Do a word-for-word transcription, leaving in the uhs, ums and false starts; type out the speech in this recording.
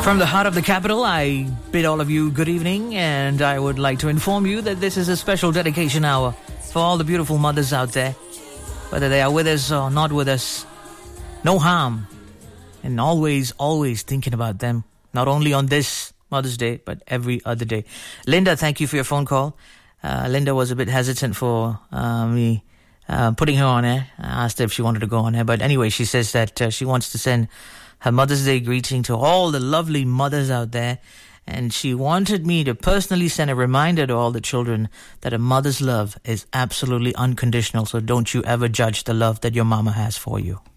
From the heart of the capital, I bid all of you good evening, and I would like to inform you that this is a special dedication hour for all the beautiful mothers out there, whether they are with us or not with us. No harm, and always, always thinking about them, not only on this Mother's Day, but every other day. Linda, thank you for your phone call. Uh, Linda was a bit hesitant for uh, me uh, putting her on air. I asked her if she wanted to go on air, but anyway, she says that uh, she wants to send her Mother's Day greeting to all the lovely mothers out there, and she wanted me to personally send a reminder to all the children that a mother's love is absolutely unconditional, so don't you ever judge the love that your mama has for you.